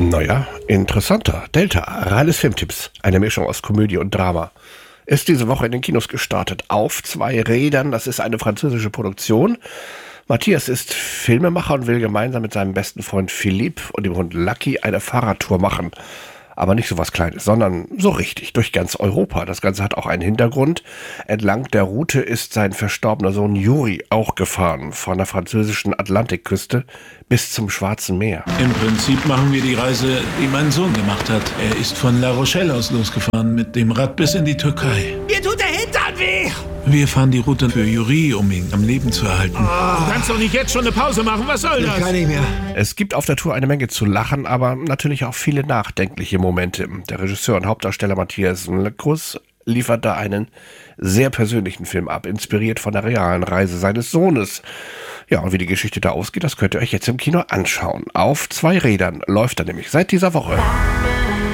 Naja, interessanter. Delta, reines Filmtipps. Eine Mischung aus Komödie und Drama. Ist diese Woche in den Kinos gestartet. Auf 2 Rädern, das ist eine französische Produktion. Matthias ist Filmemacher und will gemeinsam mit seinem besten Freund Philippe und dem Hund Lucky eine Fahrradtour machen. Aber nicht so was Kleines, sondern so richtig, durch ganz Europa. Das Ganze hat auch einen Hintergrund. Entlang der Route ist sein verstorbener Sohn Juri auch gefahren, von der französischen Atlantikküste bis zum Schwarzen Meer. Im Prinzip machen wir die Reise, die mein Sohn gemacht hat. Er ist von La Rochelle aus losgefahren mit dem Rad bis in die Türkei. Mir tut der Hintern weh! Wir fahren die Route für Juri, um ihn am Leben zu erhalten. Du kannst doch nicht jetzt schon eine Pause machen, was soll das? Ich kann nicht mehr. Es gibt auf der Tour eine Menge zu lachen, aber natürlich auch viele nachdenkliche Momente. Der Regisseur und Hauptdarsteller Matthias Lecruz liefert da einen sehr persönlichen Film ab, inspiriert von der realen Reise seines Sohnes. Ja, und wie die Geschichte da ausgeht, das könnt ihr euch jetzt im Kino anschauen. Auf 2 Rädern läuft er nämlich seit dieser Woche.